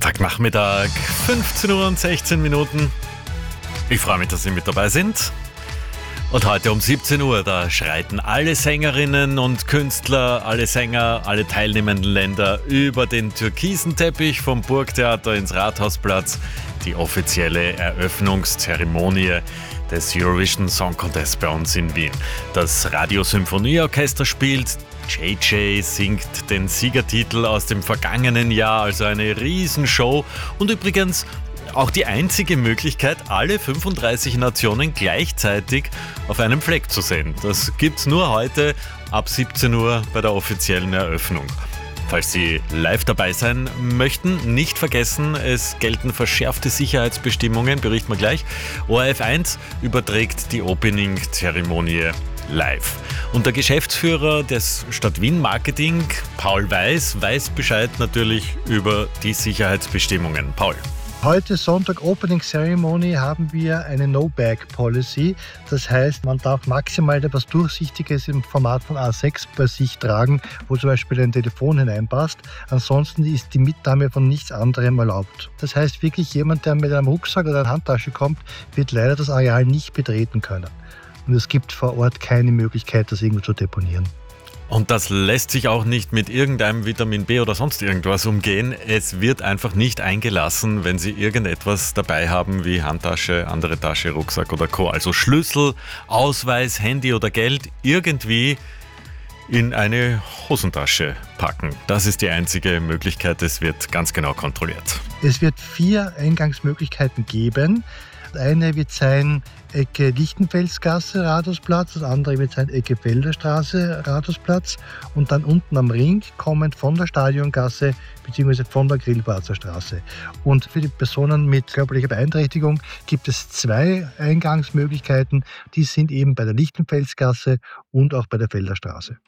Sonntagnachmittag, 15 Uhr und 16 Minuten. Ich freue mich, dass Sie mit dabei sind. Und heute um 17 Uhr, da schreiten alle Sängerinnen und Künstler, alle Sänger, alle teilnehmenden Länder über den türkisen Teppich vom Burgtheater ins Rathausplatz. Die offizielle Eröffnungszeremonie des Eurovision Song Contest bei uns in Wien. Das Radiosymphonieorchester spielt, JJ singt den Siegertitel aus dem vergangenen Jahr, also eine Riesenshow. Und übrigens auch die einzige Möglichkeit, alle 35 Nationen gleichzeitig auf einem Fleck zu sehen. Das gibt's nur heute ab 17 Uhr bei der offiziellen Eröffnung. Falls Sie live dabei sein möchten, nicht vergessen, es gelten verschärfte Sicherheitsbestimmungen, berichten wir gleich. ORF 1 überträgt die Opening-Zeremonie live. Und der Geschäftsführer des Stadt Wien Marketing, Paul Weiß Bescheid natürlich über die Sicherheitsbestimmungen. Paul. Heute Sonntag Opening Ceremony haben wir eine No-Bag-Policy. Das heißt, man darf maximal etwas Durchsichtiges im Format von A6 bei sich tragen, wo zum Beispiel ein Telefon hineinpasst. Ansonsten ist die Mitnahme von nichts anderem erlaubt. Das heißt wirklich, jemand, der mit einem Rucksack oder einer Handtasche kommt, wird leider das Areal nicht betreten können. Und es gibt vor Ort keine Möglichkeit, das irgendwo zu deponieren. Und das lässt sich auch nicht mit irgendeinem Vitamin B oder sonst irgendwas umgehen. Es wird einfach nicht eingelassen, wenn Sie irgendetwas dabei haben wie Handtasche, andere Tasche, Rucksack oder Co. Also Schlüssel, Ausweis, Handy oder Geld irgendwie in eine Hosentasche packen. Das ist die einzige Möglichkeit. Es wird ganz genau kontrolliert. Es wird 4 Eingangsmöglichkeiten geben. Das eine wird sein Ecke Lichtenfelsgasse, Rathausplatz, das andere wird sein Ecke Felderstraße, Rathausplatz und dann unten am Ring kommend von der Stadiongasse bzw. von der Grillparzer Straße. Und für die Personen mit körperlicher Beeinträchtigung gibt es 2 Eingangsmöglichkeiten, die sind eben bei der Lichtenfelsgasse und auch bei der Felderstraße.